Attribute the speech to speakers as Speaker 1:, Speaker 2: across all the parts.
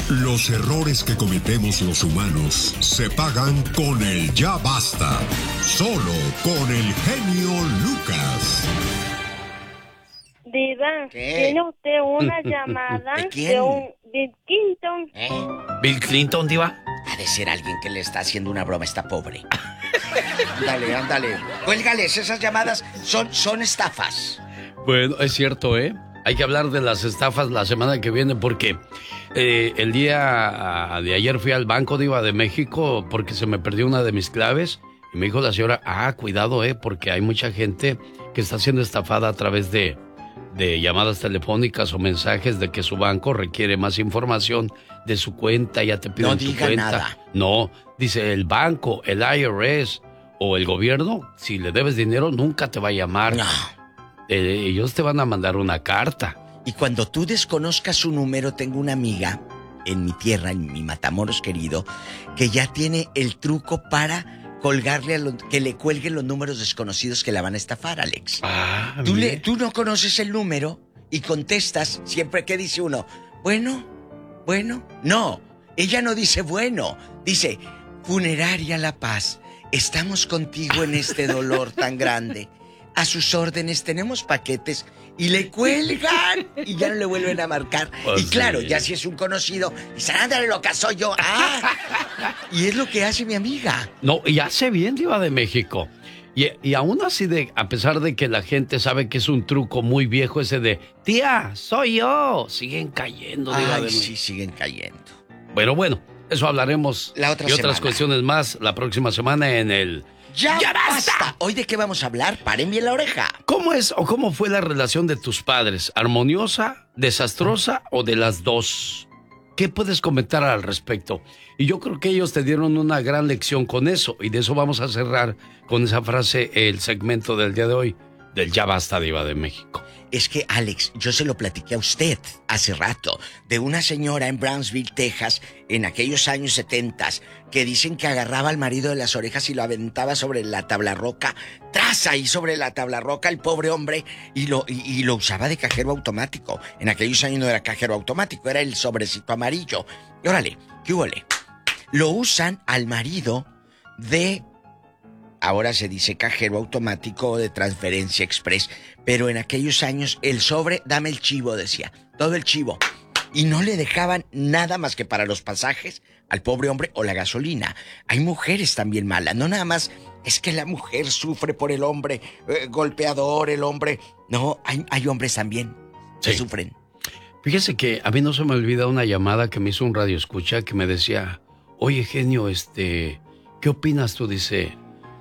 Speaker 1: Los errores que cometemos los humanos se pagan con el ya basta. Solo con el genio Lucas.
Speaker 2: Diva,
Speaker 3: ¿qué?
Speaker 2: ¿tiene usted una llamada
Speaker 3: ¿De quién?
Speaker 2: de un Bill Clinton?
Speaker 4: ¿Bill Clinton, diva?
Speaker 3: Ha de ser alguien que le está haciendo una broma, está pobre. Ándale, ándale. Cuélgales, esas llamadas son estafas.
Speaker 4: Bueno, es cierto, ¿eh? Hay que hablar de las estafas la semana que viene porque el día de ayer fui al Banco Diva de México porque se me perdió una de mis claves y me dijo la señora, cuidado, porque hay mucha gente que está siendo estafada a través de llamadas telefónicas o mensajes de que su banco requiere más información de su cuenta, ya te piden tu cuenta.
Speaker 3: Nada.
Speaker 4: No, dice el banco, el IRS o el gobierno, si le debes dinero nunca te va a llamar.
Speaker 3: No.
Speaker 4: Ellos te van a mandar una carta.
Speaker 3: Y cuando tú desconozcas su número, tengo una amiga en mi tierra, en mi Matamoros querido, que ya tiene el truco para colgarle que le cuelguen los números desconocidos que la van a estafar, Alex. Tú no conoces el número y contestas siempre que dice uno, bueno, no, ella no dice bueno, dice, Funeraria La Paz, estamos contigo en este dolor tan grande. A sus órdenes, tenemos paquetes. Y le cuelgan y ya no le vuelven a marcar.
Speaker 4: Pues
Speaker 3: y claro,
Speaker 4: sí.
Speaker 3: ya si es un conocido, dice, ándale, loca, soy yo. Y es lo que hace mi amiga.
Speaker 4: No, y hace bien, Diva de México. Y aún así, a pesar de que la gente sabe que es un truco muy viejo ese de, tía, soy yo, siguen cayendo, Diva de México.
Speaker 3: Sí, siguen cayendo.
Speaker 4: Bueno, eso hablaremos
Speaker 3: La otra
Speaker 4: y otras
Speaker 3: semana.
Speaker 4: cuestiones más la próxima semana en el...
Speaker 3: ¡Ya basta! ¿Hoy de qué vamos a hablar? Paren bien la oreja.
Speaker 4: ¿Cómo es o cómo fue la relación de tus padres? ¿Armoniosa, desastrosa o de las dos? ¿Qué puedes comentar al respecto? Y yo creo que ellos te dieron una gran lección con eso. Y de eso vamos a cerrar con esa frase el segmento del día de hoy, del Ya Basta, Diva de México.
Speaker 3: Es que, Alex, yo se lo platiqué a usted hace rato, de una señora en Brownsville, Texas, en aquellos años 70, que dicen que agarraba al marido de las orejas y lo aventaba sobre la tabla roca, tras ahí sobre la tabla roca el pobre hombre, y lo usaba de cajero automático. En aquellos años no era cajero automático, era el sobrecito amarillo. Y órale, ¿qué huele? Lo usan al marido de... Ahora se dice cajero automático o de transferencia express, pero en aquellos años el sobre, dame el chivo, decía, todo el chivo. Y no le dejaban nada más que para los pasajes al pobre hombre o la gasolina. Hay mujeres también malas, no nada más es que la mujer sufre por el hombre, golpeador, el hombre. No, hay hombres también que sufren.
Speaker 4: Fíjese que a mí no se me olvida una llamada que me hizo un radioescucha que me decía, oye, genio, ¿qué opinas tú? Dice...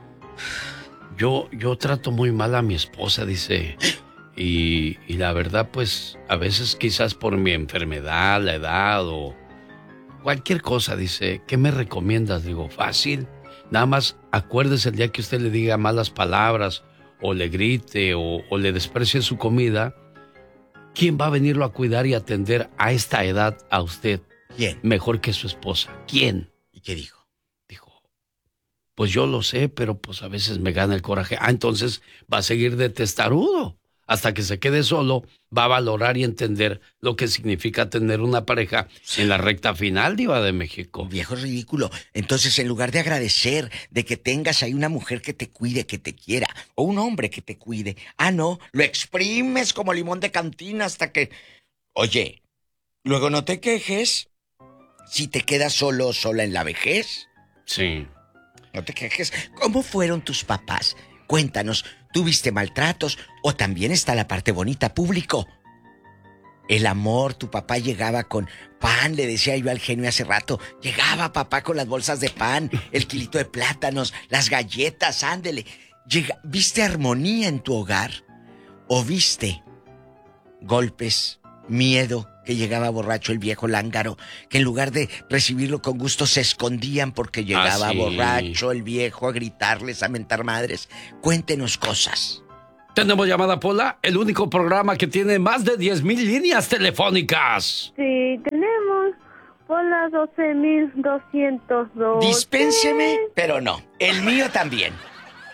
Speaker 4: Yo trato muy mal a mi esposa, dice, y la verdad, pues, a veces quizás por mi enfermedad, la edad o cualquier cosa, dice, ¿qué me recomiendas? Digo, fácil, nada más acuérdese el día que usted le diga malas palabras, o le grite, o le desprecie su comida, ¿quién va a venirlo a cuidar y atender a esta edad a usted?
Speaker 3: ¿Quién?
Speaker 4: Mejor que su esposa. ¿Quién?
Speaker 3: ¿Y qué dijo?
Speaker 4: Pues yo lo sé, pero pues a veces me gana el coraje. Entonces va a seguir de testarudo. Hasta que se quede solo, va a valorar y entender lo que significa tener una pareja en la recta final, Diva de México.
Speaker 3: Viejo ridículo. Entonces, en lugar de agradecer de que tengas ahí una mujer que te cuide, que te quiera, o un hombre que te cuide, no, lo exprimes como limón de cantina hasta que... Oye, luego no te quejes si te quedas solo o sola en la vejez.
Speaker 4: Sí.
Speaker 3: No te quejes. ¿Cómo fueron tus papás? Cuéntanos, ¿tuviste maltratos? O también está la parte bonita, público. El amor, tu papá llegaba con pan, le decía yo al genio hace rato. Llegaba papá con las bolsas de pan, el kilito de plátanos, las galletas, ándele. ¿Viste armonía en tu hogar? ¿O viste golpes, miedo, que llegaba borracho el viejo lángaro, que en lugar de recibirlo con gusto se escondían porque llegaba borracho el viejo a gritarles, a mentar madres? Cuéntenos cosas.
Speaker 4: Tenemos llamada, Pola, el único programa que tiene más de 10,000 líneas telefónicas.
Speaker 2: Sí, tenemos por las 12,202.
Speaker 3: Dispénseme, pero no. El mío también.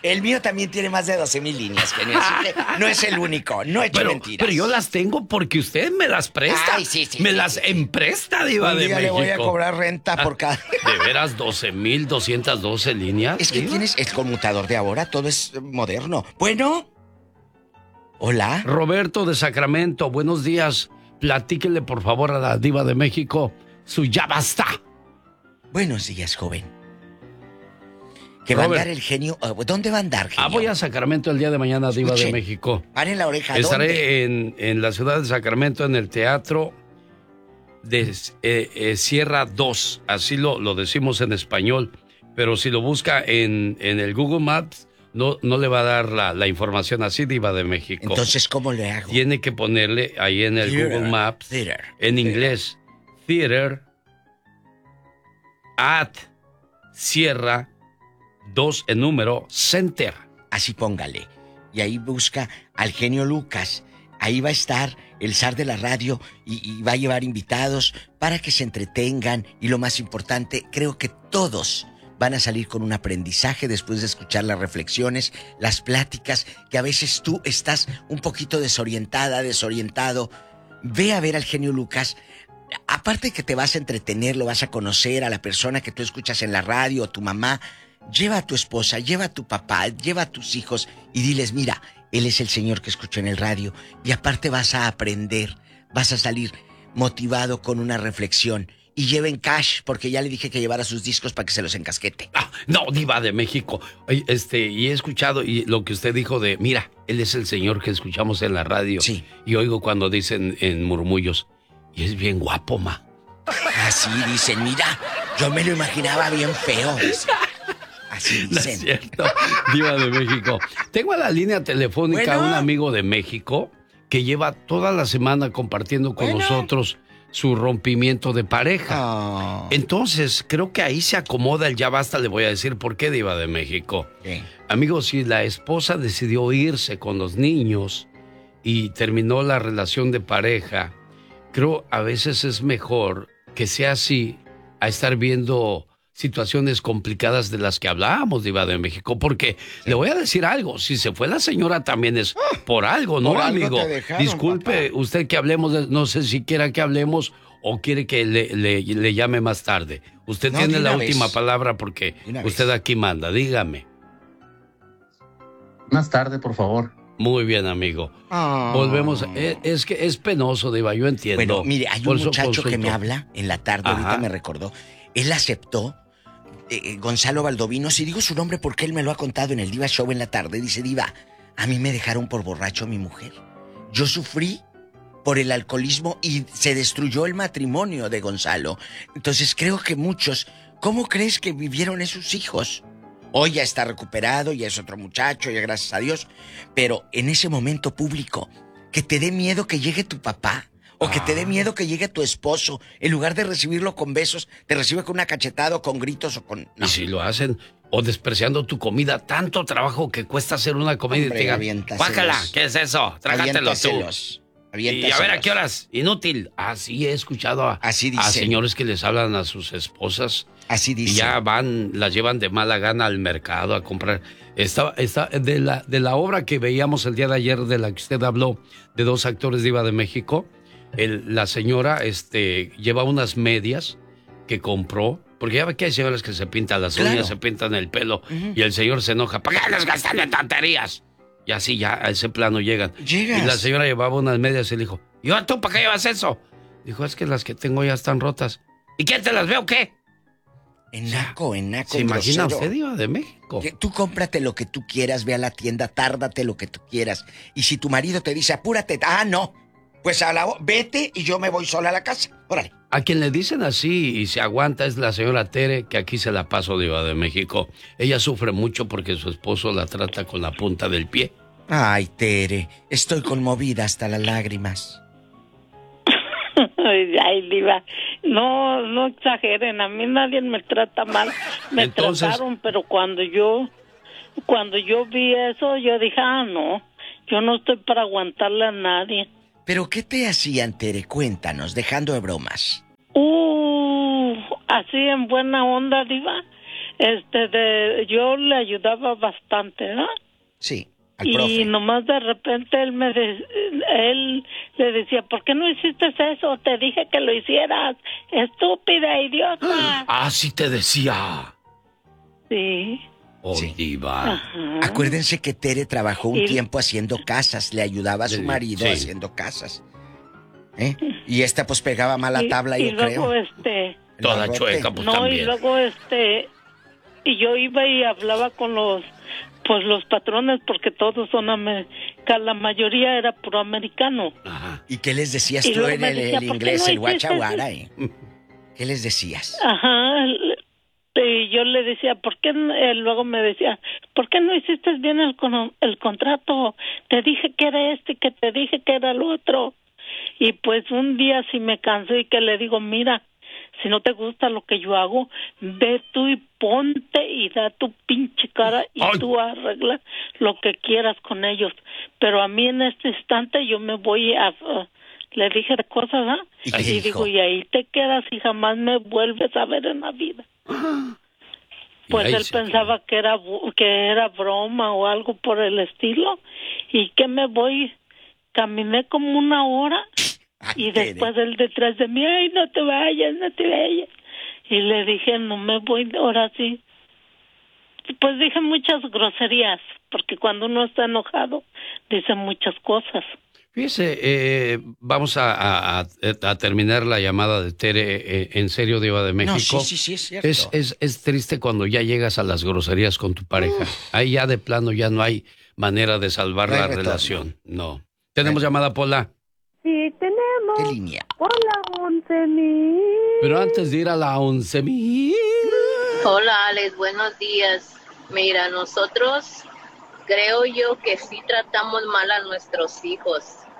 Speaker 3: El mío también tiene más de 12,000 líneas, genio. Así que no es el único. No he hecho mentiras.
Speaker 4: Pero yo las tengo porque usted me las presta.
Speaker 3: Ay, sí,
Speaker 4: me las empresta, Diva de México.
Speaker 3: Le voy a cobrar renta por cada...
Speaker 4: ¿De veras 12,212 líneas?
Speaker 3: Es que
Speaker 4: ¿Diva?
Speaker 3: tienes el conmutador de ahora. Todo es moderno. Bueno. Hola.
Speaker 4: Roberto de Sacramento, buenos días. Platíquele, por favor, a la Diva de México su ya basta.
Speaker 3: Buenos días, joven. Que va a andar el genio. ¿Dónde va a andar, genio?
Speaker 4: Voy a Sacramento el día de mañana, Diva de México.
Speaker 3: Paren la oreja.
Speaker 4: Estaré en la ciudad de Sacramento, en el teatro de Sierra 2. Así lo decimos en español. Pero si lo busca en el Google Maps, no le va a dar la información así, Diva de México.
Speaker 3: Entonces, ¿cómo le hago?
Speaker 4: Tiene que ponerle ahí en el Google Maps, en inglés, Theater at Sierra 2 en número Center.
Speaker 3: Así póngale. Y ahí busca al genio Lucas. Ahí va a estar el zar de la radio y va a llevar invitados para que se entretengan. Y lo más importante, creo que todos van a salir con un aprendizaje después de escuchar las reflexiones, las pláticas, que a veces tú estás un poquito desorientado. Ve a ver al genio Lucas. Aparte que te vas a entretener, lo vas a conocer a la persona que tú escuchas en la radio, o tu mamá. Lleva a tu esposa, lleva a tu papá, lleva a tus hijos y diles, mira, él es el señor que escucho en el radio. Y aparte vas a aprender, vas a salir motivado con una reflexión. Y lleven cash, porque ya le dije que llevara sus discos para que se los encasquete.
Speaker 4: No, Diva de México. Y he escuchado y lo que usted dijo de, mira, él es el señor que escuchamos en la radio.
Speaker 3: Sí.
Speaker 4: Y oigo cuando dicen en murmullos, y es bien guapo, ma.
Speaker 3: Así dicen, mira, yo me lo imaginaba bien feo. Así dicen.
Speaker 4: No es cierto, Diva de México. Tengo a la línea telefónica a un amigo de México que lleva toda la semana compartiendo con nosotros su rompimiento de pareja. Entonces, creo que ahí se acomoda el ya basta. Le voy a decir por qué, Diva de México. Amigos, si la esposa decidió irse con los niños y terminó la relación de pareja, creo a veces es mejor que sea así a estar viendo situaciones complicadas de las que hablábamos, Diva de México, porque le voy a decir algo, si se fue la señora también es por algo, ¿no, amigo? Disculpe, papá, usted que hablemos, no sé si quiera que hablemos o quiere que le llame más tarde. Usted tiene la última palabra porque usted aquí manda, dígame.
Speaker 5: Más tarde, por favor.
Speaker 4: Muy bien, amigo. Volvemos. Es que es penoso, Diva, yo entiendo.
Speaker 3: Bueno, mire, hay un muchacho que me habla en la tarde, ahorita me recordó. Él aceptó, Gonzalo Baldovino, si digo su nombre porque él me lo ha contado en el Diva Show en la tarde, dice, Diva, a mí me dejaron por borracho a mi mujer. Yo sufrí por el alcoholismo y se destruyó el matrimonio de Gonzalo. Entonces creo que muchos, ¿cómo crees que vivieron esos hijos? Hoy ya está recuperado, ya es otro muchacho, ya gracias a Dios. Pero en ese momento público, que te dé miedo que llegue tu papá, o que te dé miedo que llegue tu esposo, en lugar de recibirlo con besos, te recibe con una cachetada o con gritos o con...
Speaker 4: No. Y si lo hacen, o despreciando tu comida, tanto trabajo que cuesta hacer una comida. Hombre, y te digan, guácala, ¿qué es eso? Trágatelo tú. Y a ver a qué horas, inútil. Así he escuchado a señores que les hablan a sus esposas.
Speaker 3: Así dicen.
Speaker 4: Y ya las llevan de mala gana al mercado a comprar. Está de la obra que veíamos el día de ayer, de la que usted habló, de dos actores de Diva de México. La señora lleva unas medias que compró, porque ya ve que hay señoras que se pintan las uñas, se pintan el pelo, y el señor se enoja, ¿para qué les gastan en tonterías? Y así ya a ese plano llegan. Y la señora llevaba unas medias y le dijo, ¿y tú para qué llevas eso? Dijo, es que las que tengo ya están rotas. ¿Y quién te las ve o qué?
Speaker 3: En naco. ¿Se
Speaker 4: imagina usted, Diva de México?
Speaker 3: Tú cómprate lo que tú quieras, ve a la tienda, tárdate lo que tú quieras. Y si tu marido te dice, apúrate, no, pues vete y yo me voy sola a la casa. Órale.
Speaker 4: A quien le dicen así y se aguanta es la señora Tere, que aquí se la paso, Diva de México. Ella sufre mucho porque su esposo la trata con la punta del pie.
Speaker 3: Ay, Tere, estoy conmovida hasta las lágrimas.
Speaker 6: Ay, Diva, no exageren, a mí nadie me trata mal. Me trataron, pero cuando yo vi eso, yo dije, no, yo no estoy para aguantarle a nadie.
Speaker 3: ¿Pero qué te hacían, Tere? Cuéntanos, dejando de bromas.
Speaker 6: Así en buena onda, Diva. yo le ayudaba bastante, ¿no?
Speaker 3: Sí, al profe.
Speaker 6: Y nomás de repente él le decía, ¿por qué no hiciste eso? Te dije que lo hicieras, estúpida, idiota.
Speaker 4: Ah, sí te decía.
Speaker 6: Sí.
Speaker 4: Oh,
Speaker 3: Sí.
Speaker 4: Diva.
Speaker 6: Ajá.
Speaker 3: Acuérdense que Tere trabajó un tiempo haciendo casas, le ayudaba a su marido
Speaker 4: Sí.
Speaker 3: haciendo casas. Y esta pues pegaba mala tabla, yo
Speaker 6: luego,
Speaker 3: creo.
Speaker 4: Toda
Speaker 3: barrote.
Speaker 4: chueca, pues
Speaker 6: no,
Speaker 4: también.
Speaker 6: y luego y yo iba y hablaba con los patrones, porque todos son la mayoría era puro americano.
Speaker 4: Ajá.
Speaker 3: ¿Y qué les decías
Speaker 6: Y
Speaker 3: tú
Speaker 6: luego
Speaker 3: en
Speaker 6: me
Speaker 3: el
Speaker 6: decía, ¿por qué
Speaker 3: inglés,
Speaker 6: no
Speaker 3: el
Speaker 6: hiciste
Speaker 3: guachaguara? ¿Qué les decías?
Speaker 6: Ajá, y yo le decía, ¿por qué? Luego me decía, ¿por qué no hiciste bien el contrato? Te dije que era y que te dije que era el otro. Y pues un día sí me cansé y que le digo, mira, si no te gusta lo que yo hago, ve tú y ponte y da tu pinche cara y
Speaker 4: ¡Ay!
Speaker 6: tú arregla lo que quieras con ellos. Pero a mí en este instante yo me voy le dije de cosas, ¿ah?
Speaker 3: ¿Y qué
Speaker 6: Y
Speaker 3: dijo?
Speaker 6: digo, y ahí te quedas y jamás me vuelves a ver en la vida. Pues
Speaker 4: Y ahí
Speaker 6: él
Speaker 4: se
Speaker 6: pensaba que era broma o algo por el estilo, y que me voy, caminé como una hora.
Speaker 3: Ay,
Speaker 6: Y
Speaker 3: Tere.
Speaker 6: después él detrás de mí, ay, no te vayas. Y le dije, no me voy, ahora sí. Pues dije muchas groserías, porque cuando uno está enojado, dice muchas cosas.
Speaker 4: Fíjese, vamos a terminar la llamada de Tere. En serio, Diva de México.
Speaker 3: No, sí, es cierto.
Speaker 4: Es triste cuando ya llegas a las groserías con tu pareja. Ahí ya de plano ya no hay manera de salvar
Speaker 3: No hay
Speaker 4: la
Speaker 3: retorno.
Speaker 4: relación. No. ¿Tenemos llamada, Pola?
Speaker 2: Sí, tenemos.
Speaker 3: ¿Qué línea?
Speaker 2: Por la 11,000.
Speaker 4: Pero antes de ir a la 11,000...
Speaker 5: Hola Alex, buenos días. Mira, nosotros creo yo que sí tratamos mal a nuestros hijos.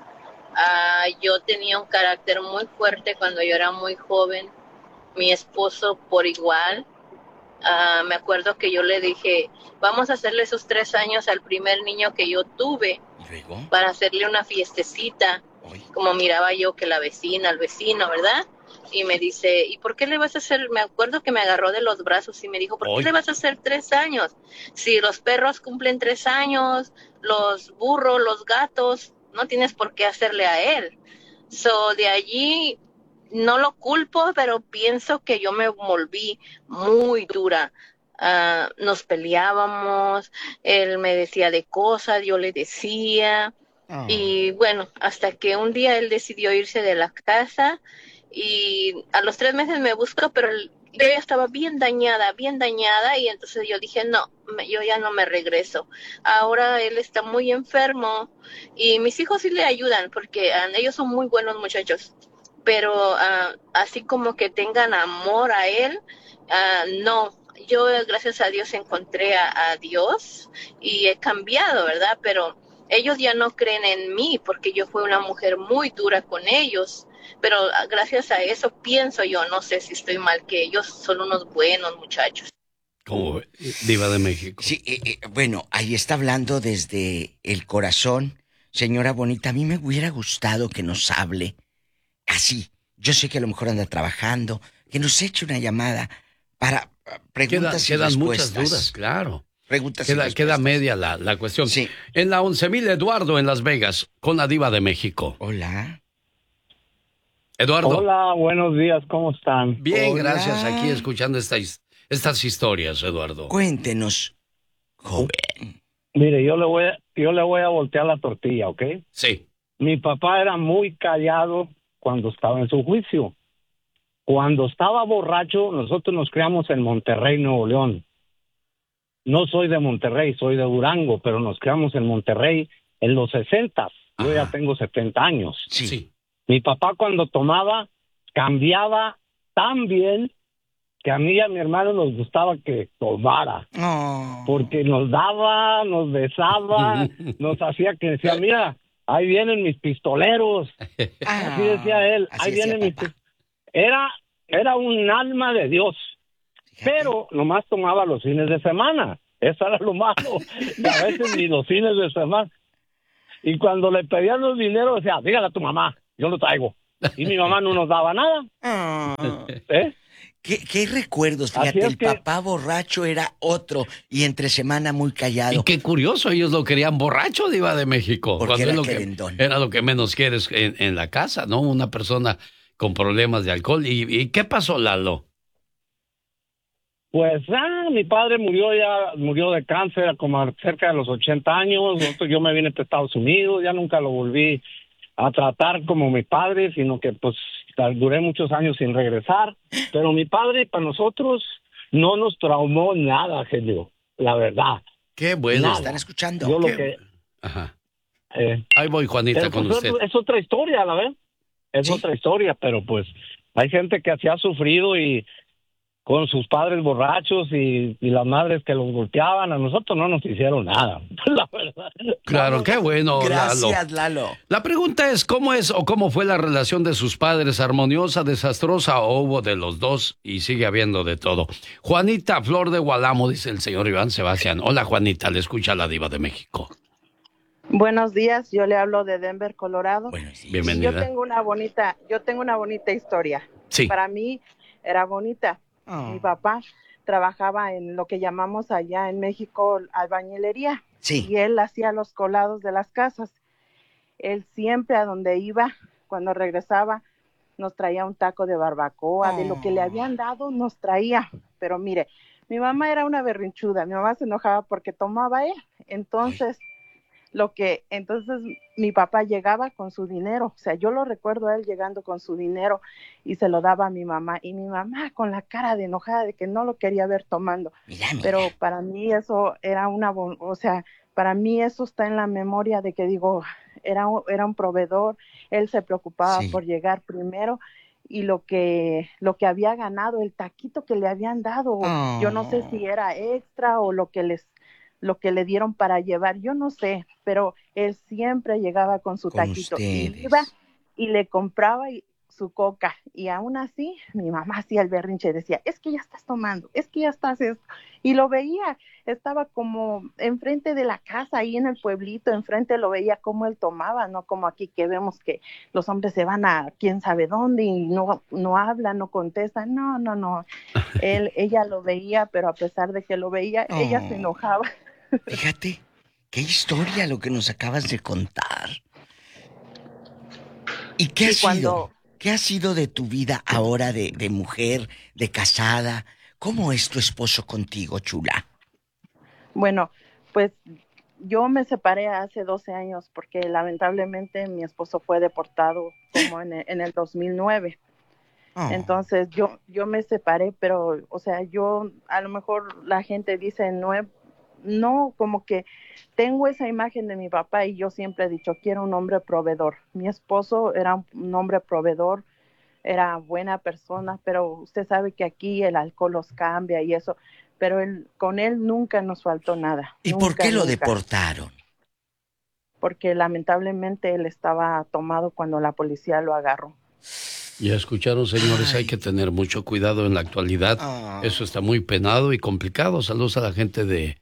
Speaker 5: Yo tenía un carácter muy fuerte cuando yo era muy joven. Mi esposo por igual. Me acuerdo que yo le dije, vamos a hacerle esos 3 años al primer niño que yo tuve
Speaker 3: ¿Y luego?
Speaker 5: para hacerle una fiestecita.
Speaker 3: Ay.
Speaker 5: Como miraba yo que la vecina, el vecino, ¿verdad? Y me dice, ¿y por qué le vas a hacer? Me acuerdo que me agarró de los brazos y me dijo, ¿por qué le vas a hacer 3 años? Si los perros cumplen 3 años, los burros, los gatos, no tienes por qué hacerle a él. De allí no lo culpo, pero pienso que yo me volví muy dura. Nos peleábamos, él me decía de cosas, yo le decía. Y bueno, hasta que un día él decidió irse de la casa y a los 3 meses me buscó, pero yo ya estaba bien dañada, y entonces yo dije, no, yo ya no me regreso. Ahora él está muy enfermo y mis hijos sí le ayudan porque ellos son muy buenos muchachos, pero así como que tengan amor a él, no. Yo gracias a Dios encontré a Dios y he cambiado, ¿verdad? Pero ellos ya no creen en mí porque yo fui una mujer muy dura con ellos, pero gracias a eso pienso yo, no sé si estoy mal, que ellos son unos buenos muchachos.
Speaker 4: ¿Cómo ve, Diva de México?
Speaker 3: Sí, bueno, ahí está hablando desde el corazón. Señora bonita, a mí me hubiera gustado que nos hable así. Yo sé que a lo mejor anda trabajando, que nos eche una llamada para preguntas y
Speaker 4: Quedan
Speaker 3: respuestas.
Speaker 4: muchas dudas, claro.
Speaker 3: Preguntas y respuestas.
Speaker 4: Queda media la cuestión.
Speaker 3: Sí.
Speaker 4: En la 11,000, Eduardo, en Las Vegas, con la Diva de México.
Speaker 3: Hola.
Speaker 4: Eduardo.
Speaker 7: Hola, buenos días, ¿cómo están?
Speaker 4: Bien,
Speaker 3: Hola.
Speaker 4: gracias. Aquí escuchando estas historias, Eduardo.
Speaker 3: Cuéntenos, joven.
Speaker 7: Mire, yo le voy a voltear la tortilla, ¿ok?
Speaker 4: Sí.
Speaker 7: Mi papá era muy callado cuando estaba en su juicio. Cuando estaba borracho, nosotros nos criamos en Monterrey, Nuevo León. No soy de Monterrey, soy de Durango, pero nos criamos en Monterrey en los 60. Yo ya tengo 70 años.
Speaker 3: Sí.
Speaker 7: Mi papá cuando tomaba cambiaba tan bien que a mí y a mi hermano nos gustaba que tomara.
Speaker 3: Oh.
Speaker 7: Porque nos daba, nos besaba, nos hacía que decía, mira, ahí vienen mis pistoleros. Así decía él,
Speaker 3: Así
Speaker 7: ahí
Speaker 3: decía
Speaker 7: vienen mis
Speaker 3: papá.
Speaker 7: Era un alma de Dios,
Speaker 3: Fíjate.
Speaker 7: pero nomás tomaba los fines de semana. Eso era lo malo, y a veces ni los fines de semana. Y cuando le pedían los dineros, decía, dígale a tu mamá, yo lo traigo. Y mi mamá no nos daba nada.
Speaker 3: Oh.
Speaker 7: ¿Eh?
Speaker 3: ¿Qué recuerdos? Fíjate, el papá borracho era otro y entre semana muy callado.
Speaker 4: Y qué curioso, ellos lo querían borracho, Diva de México.
Speaker 3: Porque
Speaker 4: era lo que menos quieres en la casa, ¿no? Una persona con problemas de alcohol. ¿Y qué pasó, Lalo?
Speaker 7: Pues mi padre murió de cáncer como cerca de los 80 años. Yo me vine a Estados Unidos, ya nunca lo volví a tratar como mi padre, sino que pues duré muchos años sin regresar. Pero mi padre para nosotros no nos traumó nada, genio, la verdad.
Speaker 3: Qué bueno, ¿están escuchando?
Speaker 7: Yo lo que...
Speaker 4: Ajá. Ahí voy, Juanita, con usted.
Speaker 7: Es otra historia, ¿la ven? Es otra historia, pero pues hay gente que así ha sufrido y con sus padres borrachos y las madres que los golpeaban, a nosotros no nos hicieron nada, la verdad.
Speaker 4: Claro, qué bueno,
Speaker 3: Gracias, Lalo.
Speaker 4: La pregunta es, ¿cómo fue la relación de sus padres? ¿Armoniosa, desastrosa o hubo de los dos y sigue habiendo de todo? Juanita, Flor de Gualamo, dice el señor Iván Sebastián. Hola, Juanita, le escucha la Diva de México.
Speaker 2: Buenos días, yo le hablo de Denver, Colorado.
Speaker 4: Bienvenida.
Speaker 2: Yo tengo una bonita historia.
Speaker 4: Sí.
Speaker 2: Para mí era bonita. Mi papá trabajaba en lo que llamamos allá en México albañilería.
Speaker 3: Sí.
Speaker 2: Y él hacía los colados de las casas. Él siempre a donde iba, cuando regresaba, nos traía un taco de barbacoa, de lo que le habían dado nos traía. Pero mire, mi mamá era una berrinchuda, mi mamá se enojaba porque tomaba él. Entonces mi papá llegaba con su dinero, o sea, yo lo recuerdo a él llegando con su dinero y se lo daba a mi mamá, y mi mamá con la cara de enojada de que no lo quería ver tomando.
Speaker 3: Mira.
Speaker 2: Pero para mí eso era para mí eso está en la memoria de que digo, era un proveedor, él se preocupaba por llegar primero, y lo que había ganado, el taquito que le habían dado, yo no sé si era extra o lo que le dieron para llevar, yo no sé, pero él siempre llegaba con su taquito y iba y le compraba su coca, y aún así mi mamá hacía el berrinche y decía, es que ya estás tomando, es que ya estás esto, y lo veía, estaba como enfrente de la casa, ahí en el pueblito, enfrente lo veía como él tomaba, no como aquí que vemos que los hombres se van a quién sabe dónde y no hablan, no contestan, no, ella lo veía, pero a pesar de que lo veía, ella se enojaba.
Speaker 3: Fíjate, qué historia lo que nos acabas de contar. ¿Y qué ha sido de tu vida ahora de mujer, de casada? ¿Cómo es tu esposo contigo, chula?
Speaker 2: Bueno, pues yo me separé hace 12 años porque lamentablemente mi esposo fue deportado como en el 2009. Entonces yo me separé, pero, o sea, yo a lo mejor la gente dice no, como que tengo esa imagen de mi papá y yo siempre he dicho, quiero un hombre proveedor. Mi esposo era un hombre proveedor, era buena persona, pero usted sabe que aquí el alcohol los cambia y eso, pero con él nunca nos faltó nada.
Speaker 3: ¿Y por qué lo deportaron?
Speaker 2: Porque lamentablemente él estaba tomado cuando la policía lo agarró.
Speaker 4: Ya escucharon, señores, hay que tener mucho cuidado en la actualidad. Eso está muy penado y complicado. Saludos a la gente de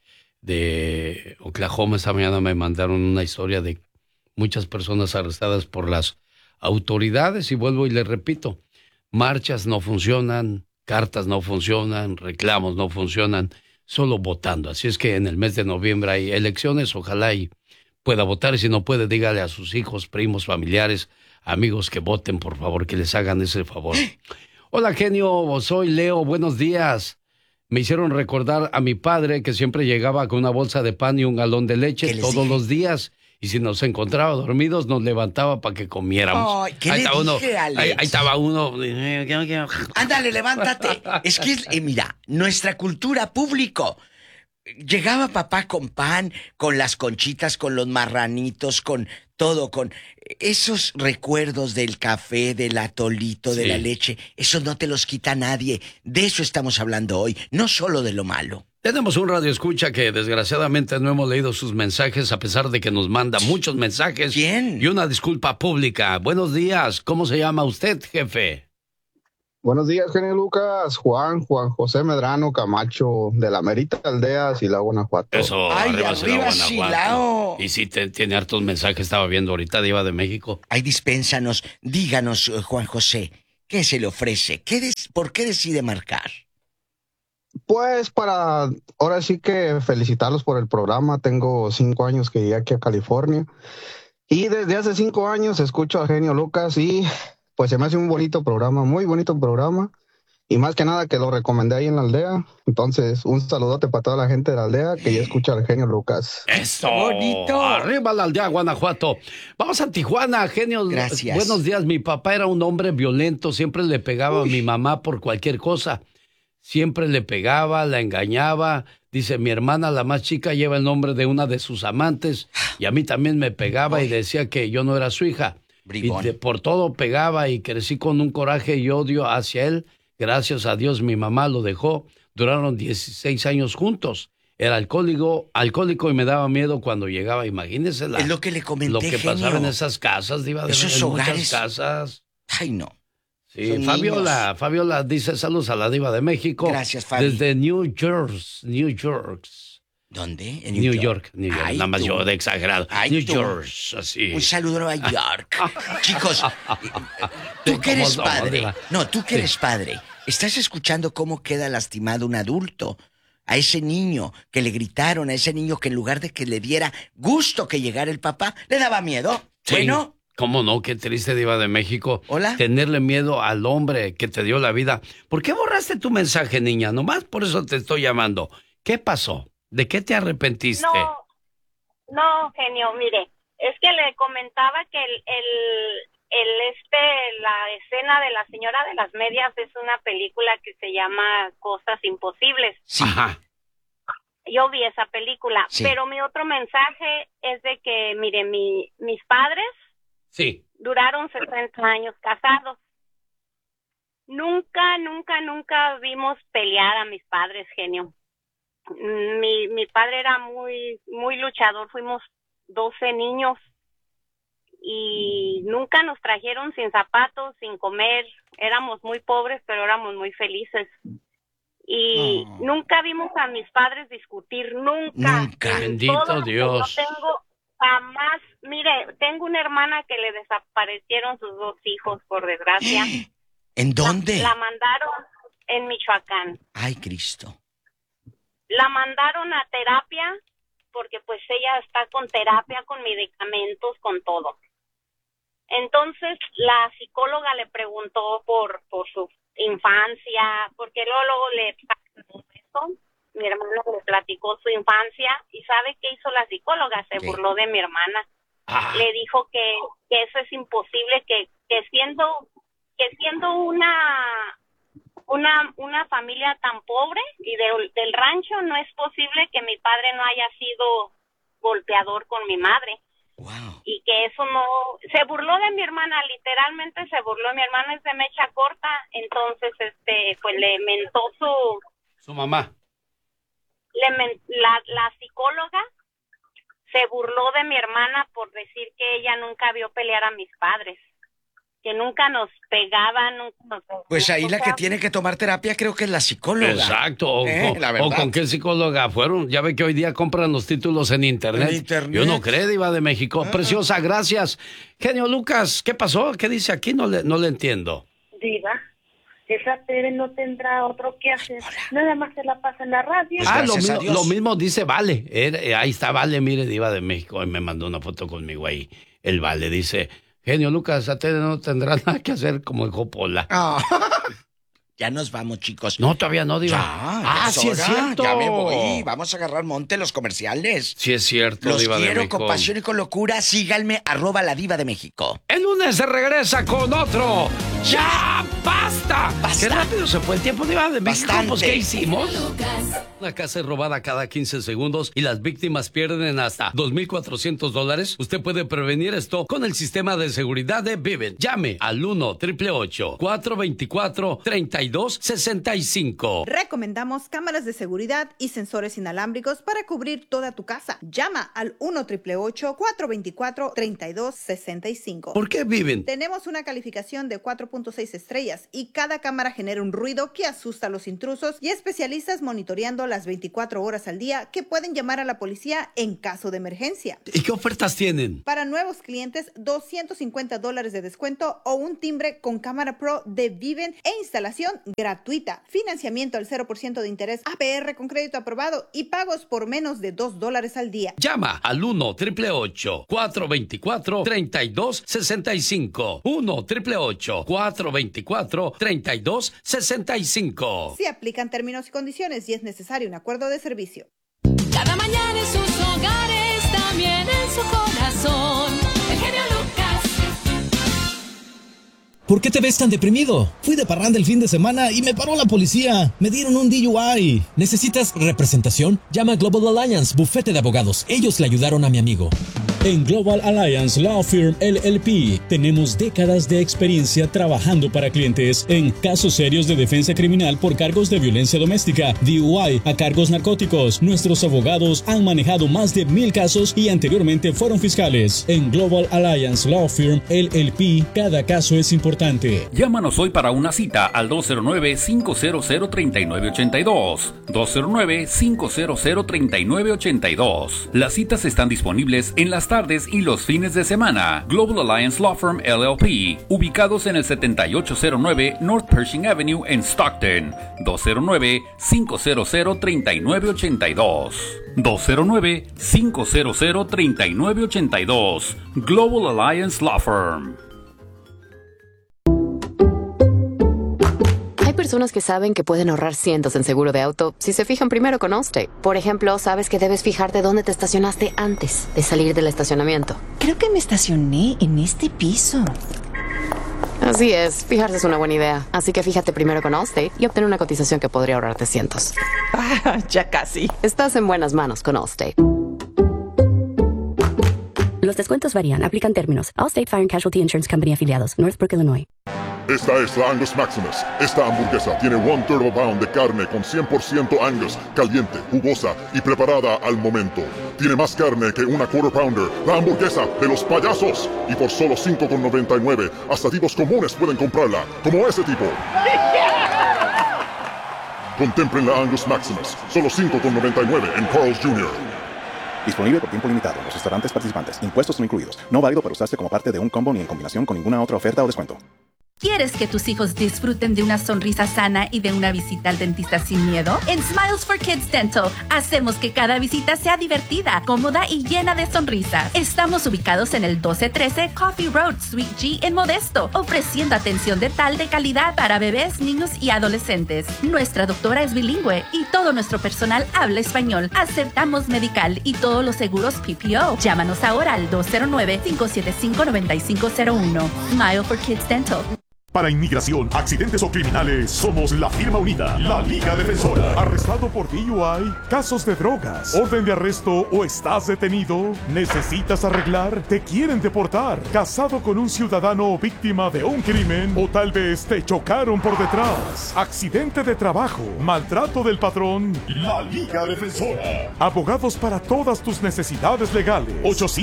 Speaker 4: Oklahoma. Esta mañana me mandaron una historia de muchas personas arrestadas por las autoridades y vuelvo y les repito, marchas no funcionan, cartas no funcionan, reclamos no funcionan, solo votando. Así es que en el mes de noviembre hay elecciones, ojalá y pueda votar, y si no puede, dígale a sus hijos, primos, familiares, amigos que voten, por favor, que les hagan ese favor. Hola, genio, soy Leo, buenos días. Me hicieron recordar a mi padre que siempre llegaba con una bolsa de pan y un galón de leche todos los días. Y si nos encontraba dormidos, nos levantaba para que comiéramos.
Speaker 3: ¿Qué le dije, Alex?
Speaker 4: Ahí estaba uno.
Speaker 3: Ándale, levántate. Es que, mira, nuestra cultura público. Llegaba papá con pan, con las conchitas, con los marranitos, con todo, con esos recuerdos del café, del atolito, de la leche. Eso no te los quita nadie. De eso estamos hablando hoy, no solo de lo malo.
Speaker 4: Tenemos un radioescucha que desgraciadamente no hemos leído sus mensajes, a pesar de que nos manda muchos mensajes.
Speaker 3: ¿Quién?
Speaker 4: Y una disculpa pública. Buenos días, ¿cómo se llama usted, jefe?
Speaker 8: Buenos días, genio Lucas. Juan José Medrano Camacho, de la Merita Aldea, Silao, Guanajuato.
Speaker 4: Eso,
Speaker 3: arriba
Speaker 4: Silao.
Speaker 3: Silao.
Speaker 4: Y sí, tiene hartos mensajes, estaba viendo ahorita, Diva de México.
Speaker 3: Ay, dispénsanos, díganos, Juan José, ¿Qué se le ofrece? ¿Por qué decide marcar?
Speaker 8: Pues ahora sí que felicitarlos por el programa. Tengo 5 años que llegué aquí a California y desde hace 5 años escucho a Genio Lucas y pues se me hace un bonito programa, muy bonito programa. Y más que nada que lo recomendé ahí en la aldea. Entonces, un saludote para toda la gente de la aldea que ya escucha al Genio Lucas.
Speaker 4: ¡Eso! ¡Bonito! ¡Arriba la aldea, Guanajuato! Vamos a Tijuana, Genio.
Speaker 3: Gracias.
Speaker 4: Buenos días. Mi papá era un hombre violento. Siempre le pegaba a mi mamá por cualquier cosa. Siempre le pegaba, la engañaba. Dice, mi hermana, la más chica, lleva el nombre de una de sus amantes. Y a mí también me pegaba y decía que yo no era su hija. Bribón. Y por todo pegaba y crecí con un coraje y odio hacia él. Gracias a Dios mi mamá lo dejó. Duraron 16 años juntos. Era alcohólico y me daba miedo cuando llegaba. Imagínese
Speaker 3: es lo que le comenté,
Speaker 4: lo que pasaba en esas casas, Diva,
Speaker 3: esos
Speaker 4: en
Speaker 3: hogares.
Speaker 4: Muchas casas.
Speaker 3: Ay, no.
Speaker 4: Sí, Fabiola dice saludos a la Diva de México.
Speaker 3: Gracias, Fabi.
Speaker 4: Desde New York.
Speaker 3: ¿Dónde?
Speaker 4: En New York. Ay, nada más
Speaker 3: tú.
Speaker 4: Yo de exagerado.
Speaker 3: Ay,
Speaker 4: New
Speaker 3: tú.
Speaker 4: York, así.
Speaker 3: Un saludo a Nueva York. Chicos, tú que eres padre. No, tú que eres padre. ¿Estás escuchando cómo queda lastimado un adulto? A ese niño que le gritaron, a ese niño que en lugar de que le diera gusto que llegara el papá, le daba miedo.
Speaker 4: Sí.
Speaker 3: Bueno.
Speaker 4: ¿Cómo no? Qué triste, Diva de México.
Speaker 3: Hola.
Speaker 4: Tenerle miedo al hombre que te dio la vida. ¿Por qué borraste tu mensaje, niña? Nomás por eso te estoy llamando. ¿Qué pasó? ¿De qué te arrepentiste?
Speaker 9: No, genio, mire, es que le comentaba que la escena de la señora de las medias es una película que se llama Cosas Imposibles.
Speaker 3: Sí.
Speaker 4: Ajá.
Speaker 9: Yo vi esa película,
Speaker 3: sí.
Speaker 9: Pero mi otro mensaje es de que, mire, mis padres
Speaker 4: sí.
Speaker 9: duraron 60 años casados. Nunca vimos pelear a mis padres, genio. Mi padre era muy luchador, fuimos 12 niños y nunca nos trajeron sin zapatos, sin comer, éramos muy pobres pero éramos muy felices y nunca vimos a mis padres discutir, nunca.
Speaker 4: Bendito Dios.
Speaker 9: No tengo jamás, mire, tengo una hermana que le desaparecieron sus 2 hijos por desgracia.
Speaker 3: ¿En dónde?
Speaker 9: La mandaron en Michoacán.
Speaker 3: Ay, Cristo.
Speaker 9: La mandaron a terapia porque pues ella está con terapia, con medicamentos, con todo. Entonces la psicóloga le preguntó por su infancia, porque luego le mi hermana le platicó su infancia y ¿sabe qué hizo la psicóloga? Se burló de mi hermana. Le dijo que eso es imposible, que siendo una familia tan pobre y del rancho no es posible que mi padre no haya sido golpeador con mi madre.
Speaker 3: Wow.
Speaker 9: Y que eso no... Se burló de mi hermana, literalmente se burló. Mi hermana es de mecha corta, entonces pues le mentó
Speaker 4: su mamá.
Speaker 9: La psicóloga se burló de mi hermana por decir que ella nunca vio pelear a mis padres, que nunca nos pegaban, nunca nos...
Speaker 3: Pues ahí la que tiene que tomar terapia creo que es la psicóloga.
Speaker 4: Exacto. O con qué psicóloga fueron. Ya ve que hoy día compran los títulos en internet. Yo no creo, Diva de México. Preciosa, gracias. Genio Lucas, ¿qué pasó? ¿Qué dice aquí? No le entiendo.
Speaker 10: Diva, esa TV no tendrá otro que hacer. Nada más se la pasa en la radio.
Speaker 4: Lo mismo dice Vale. Ahí está Vale, mire, Diva de México. Me mandó una foto conmigo ahí. El Vale dice... Genio Lucas, a Tere no tendrá nada que hacer como dijo Pola.
Speaker 3: Ya nos vamos, chicos.
Speaker 4: No, todavía no, Diva.
Speaker 3: Sí es cierto. Ya me voy. Vamos a agarrar monte los comerciales.
Speaker 4: Sí es cierto,
Speaker 3: los
Speaker 4: Diva de México. Los
Speaker 3: quiero con pasión y con locura. Síganme, @la Diva de México.
Speaker 4: El lunes se regresa con otro. ¡Ya basta! Qué rápido se fue el tiempo, Diva de México. Pues, ¿qué hicimos? Una casa es robada cada 15 segundos y las víctimas pierden hasta $2,400. Usted puede prevenir esto con el sistema de seguridad de Vivint. Llame al 1-888-424-3265.
Speaker 11: Recomendamos cámaras de seguridad y sensores inalámbricos para cubrir toda tu casa. Llama al 1-888-424-3265.
Speaker 4: ¿Por qué Vivint?
Speaker 11: Tenemos una calificación de 4.6 estrellas pantallas y cada cámara genera un ruido que asusta a los intrusos y especialistas monitoreando las 24 horas al día que pueden llamar a la policía en caso de emergencia.
Speaker 4: ¿Y qué ofertas tienen?
Speaker 11: Para nuevos clientes, $250 de descuento o un timbre con cámara pro de Viven e instalación gratuita. Financiamiento al 0% de interés, APR con crédito aprobado y pagos por menos de $2 al día.
Speaker 4: Llama al 1-888-424-3265. 1-888-424-3265.
Speaker 11: Se aplican términos y condiciones y es necesario un acuerdo de servicio.
Speaker 12: Cada mañana en sus hogares, también en su corazón. El genio Lucas.
Speaker 13: ¿Por qué te ves tan deprimido? Fui de parranda el fin de semana y me paró la policía. Me dieron un DUI. ¿Necesitas representación? Llama a Global Alliance, bufete de abogados. Ellos le ayudaron a mi amigo.
Speaker 14: En Global Alliance Law Firm LLP tenemos décadas de experiencia trabajando para clientes en casos serios de defensa criminal por cargos de violencia doméstica, DUI, a cargos narcóticos. Nuestros abogados han manejado más de 1,000 casos y anteriormente fueron fiscales. En Global Alliance Law Firm LLP, cada caso es importante.
Speaker 15: Llámanos hoy para una cita al 209-500-3982. 209-500-3982. Las citas están disponibles en las tardes y los fines de semana. Global Alliance Law Firm LLP, ubicados en el 7809 North Pershing Avenue en Stockton. 209-500-3982. 209-500-3982. Global Alliance Law Firm.
Speaker 16: Hay personas que saben que pueden ahorrar cientos en seguro de auto si se fijan primero con Allstate. Por ejemplo, sabes que debes fijarte dónde te estacionaste antes de salir del estacionamiento.
Speaker 17: Creo que me estacioné en este piso.
Speaker 16: Así es, fijarse es una buena idea. Así que fíjate primero con Allstate y obtén una cotización que podría ahorrarte cientos.
Speaker 17: Ya casi.
Speaker 16: Estás en buenas manos con Allstate.
Speaker 18: Los descuentos varían. Aplican términos. Allstate Fire and Casualty Insurance Company afiliados. Northbrook, Illinois.
Speaker 19: Esta es la Angus Maximus. Esta hamburguesa tiene 1 turbo pound de carne con 100% Angus, caliente, jugosa y preparada al momento. Tiene más carne que una quarter pounder. La hamburguesa de los payasos. Y por solo $5.99, hasta tipos comunes pueden comprarla, como ese tipo. Contemplen la Angus Maximus. Solo $5.99 en Carl's Jr.
Speaker 20: Disponible por tiempo limitado en los restaurantes participantes. Impuestos no incluidos. No válido para usarse como parte de un combo ni en combinación con ninguna otra oferta o descuento.
Speaker 21: ¿Quieres que tus hijos disfruten de una sonrisa sana y de una visita al dentista sin miedo? En Smiles for Kids Dental hacemos que cada visita sea divertida, cómoda y llena de sonrisas. Estamos ubicados en el 1213 Coffee Road, Suite G en Modesto, ofreciendo atención dental de calidad para bebés, niños y adolescentes. Nuestra doctora es bilingüe y todo nuestro personal habla español. Aceptamos medical y todos los seguros PPO. Llámanos ahora al 209-575-9501. Smile for Kids Dental.
Speaker 22: Para inmigración, accidentes o criminales, somos la firma unida, la Liga Defensora. ¿Arrestado por DUI? ¿Casos de drogas? ¿Orden de arresto o estás detenido? ¿Necesitas arreglar? ¿Te quieren deportar? ¿Casado con un ciudadano víctima de un crimen? ¿O tal vez te chocaron por detrás? ¿Accidente de trabajo? ¿Maltrato del patrón? La Liga Defensora. Abogados para todas tus necesidades legales.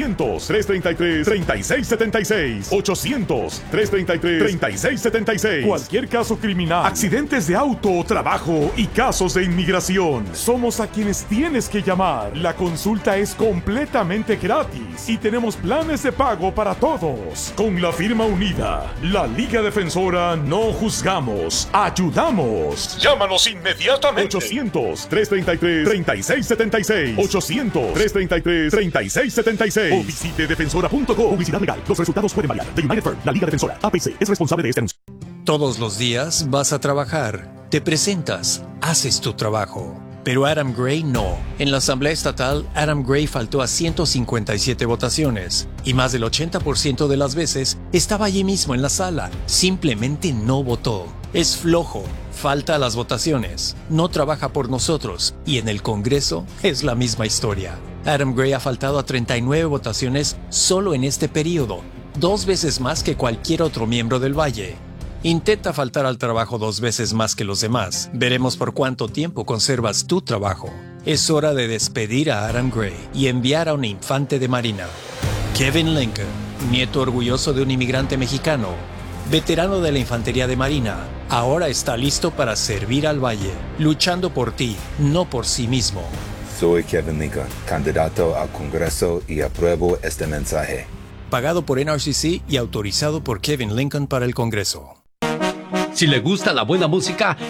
Speaker 22: 800-333-3676. 800-333-3676. Cualquier caso criminal, accidentes de auto, trabajo y casos de inmigración. Somos a quienes tienes que llamar. La consulta es completamente gratis y tenemos planes de pago para todos. Con la firma unida, la Liga Defensora, no juzgamos, ayudamos. Llámanos inmediatamente. 800-333-3676. 800-333-3676. O visite defensora.com. Publicidad legal. Los resultados pueden variar. The United Firm, la Liga Defensora, APC, es responsable de este anuncio.
Speaker 23: Todos los días vas a trabajar, te presentas, haces tu trabajo. Pero Adam Gray no. En la Asamblea Estatal, Adam Gray faltó a 157 votaciones y más del 80% de las veces estaba allí mismo en la sala. Simplemente no votó. Es flojo, falta a las votaciones, no trabaja por nosotros y en el Congreso es la misma historia. Adam Gray ha faltado a 39 votaciones solo en este periodo, 2 veces más que cualquier otro miembro del Valle. Intenta faltar al trabajo 2 veces más que los demás. Veremos por cuánto tiempo conservas tu trabajo. Es hora de despedir a Adam Gray y enviar a un infante de marina. Kevin Lincoln, nieto orgulloso de un inmigrante mexicano, veterano de la Infantería de Marina, ahora está listo para servir al Valle, luchando por ti, no por sí mismo.
Speaker 1: Soy Kevin Lincoln, candidato al Congreso y apruebo este mensaje.
Speaker 23: Pagado por NRCC y autorizado por Kevin Lincoln para el Congreso.
Speaker 4: Si le gusta la buena música,